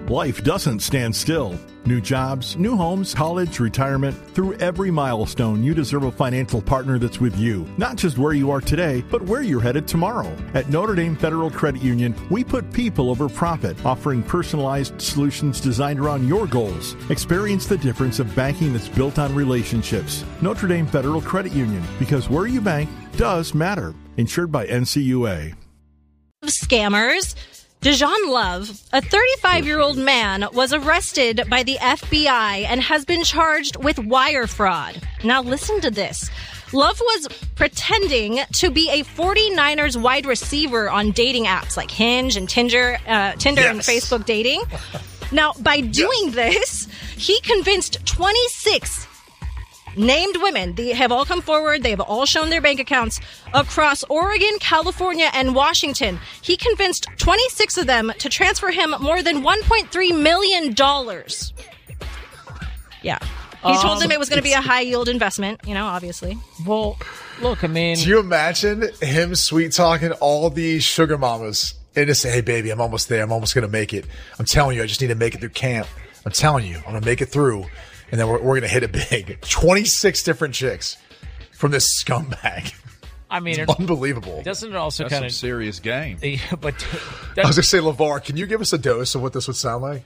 Life doesn't stand still. New jobs, new homes, college, retirement. Through every milestone, you deserve a financial partner that's with you. Not just where you are today, but where you're headed tomorrow. At Notre Dame Federal Credit Union, we put people over profit, offering personalized solutions designed around your goals. Experience the difference of banking that's built on relationships. Notre Dame Federal Credit Union, because where you bank does matter. Insured by NCUA. Scammers. Dejan Love, a 35-year-old man, was arrested by the FBI and has been charged with wire fraud. Now listen to this. Love was pretending to be a 49ers wide receiver on dating apps like Hinge and Tinder and Facebook dating. Now, by doing this, he convinced 26 named women. They have all come forward. They have all shown their bank accounts across Oregon, California, and Washington. He convinced 26 of them to transfer him more than $1.3 million. Yeah. He told them it was going to be a high-yield investment, obviously. Well, look, I mean... Do you imagine him sweet-talking all these sugar mamas and just say, hey, baby, I'm almost there. I'm almost going to make it. I'm telling you, I just need to make it through camp. I'm telling you, I'm going to make it through. And then we're going to hit it big. 26 different chicks from this scumbag. I mean, it's unbelievable. Doesn't it also That's kind of some serious game? But I was going to say, LeVar, can you give us a dose of what this would sound like?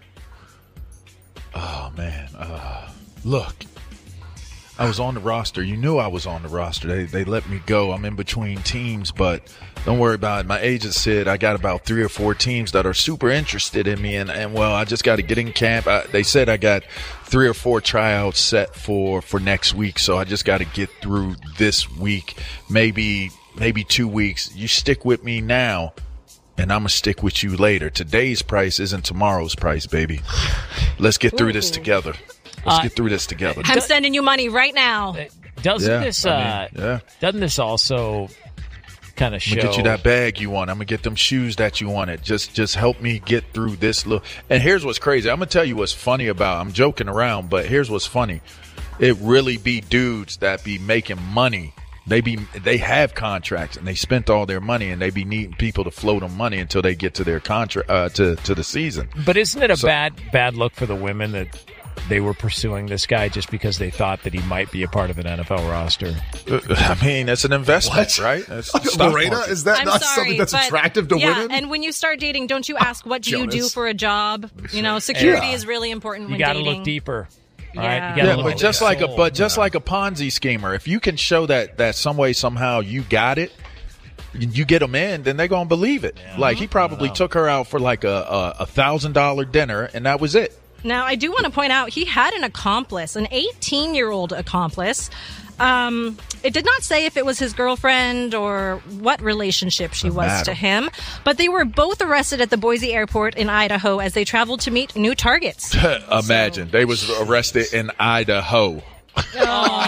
Oh man, look, I was on the roster. You knew I was on the roster. They let me go. I'm in between teams, but don't worry about it. My agent said I got about 3 or 4 teams that are super interested in me, and well, I just got to get in camp. They said I got 3 or 4 tryouts set for next week, so I just got to get through this week, maybe 2 weeks. You stick with me now, and I'm going to stick with you later. Today's price isn't tomorrow's price, baby. Let's get through this together. Let's get through this together. I'm sending you money right now. Doesn't this also kind of show? I'm going to get you that bag you want. I'm going to get them shoes that you wanted. Just help me get through this little. And here's what's crazy. I'm going to tell you what's funny about. I'm joking around, but here's what's funny. It really be dudes that be making money. They have contracts and they spent all their money and they be needing people to float them money until they get to their contract to the season. But isn't it a bad look for the women that they were pursuing this guy just because they thought that he might be a part of an NFL roster? I mean, it's an investment, right? Lorena, is that something that's attractive to women? And when you start dating, don't you ask, what do you do for a job? Security is really important when dating. You got to look deeper. All right? But just like a Ponzi schemer, if you can show that some way, somehow you got it, you get them in, then they're going to believe it. Yeah. Like he probably took her out for like a $1,000 dinner, and that was it. Now, I do want to point out he had an accomplice, an 18-year-old accomplice. It did not say if it was his girlfriend or what relationship she was to him, but they were both arrested at the Boise airport in Idaho as they traveled to meet new targets. Imagine. They was arrested in Idaho. Hey,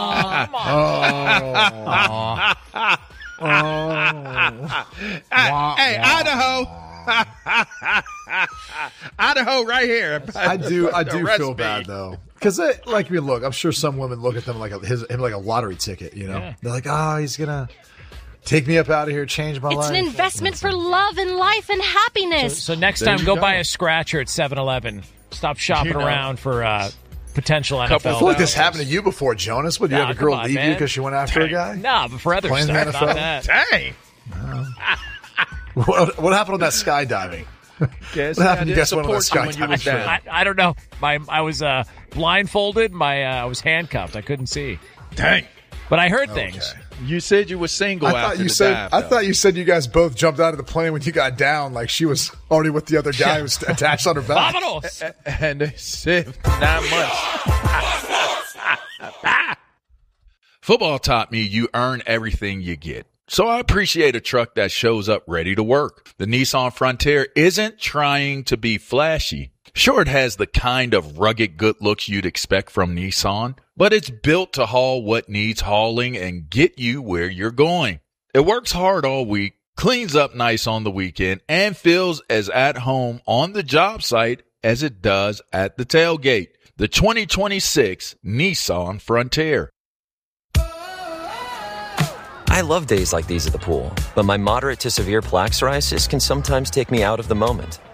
Idaho. Idaho right here. I do feel bad though, because look, I'm sure some women look at them like him like a lottery ticket. They're like, oh, he's gonna take me up out of here, change my life. It's an investment for love and life and happiness. So next time, go buy a scratcher at 7-Eleven. Stop shopping around for potential NFL. I feel like this happened to you before, Jonas. Would you have a girl leave you because she went after a guy? No, but for other stuff, not that. Dang. What happened on that skydiving? What happened? You guys went on that skydiving? I don't know. I was blindfolded. I was handcuffed. I couldn't see. Dang. But I heard things. You said you were single after the dive. I thought you said you guys both jumped out of the plane when you got down. Like she was already with the other guy who was attached on her back. And they said 9 months. Football taught me you earn everything you get. So I appreciate a truck that shows up ready to work. The Nissan Frontier isn't trying to be flashy. Sure, it has the kind of rugged good looks you'd expect from Nissan, but it's built to haul what needs hauling and get you where you're going. It works hard all week, cleans up nice on the weekend, and feels as at home on the job site as it does at the tailgate. The 2026 Nissan Frontier. I love days like these at the pool, but my moderate to severe plaque psoriasis can sometimes take me out of the moment.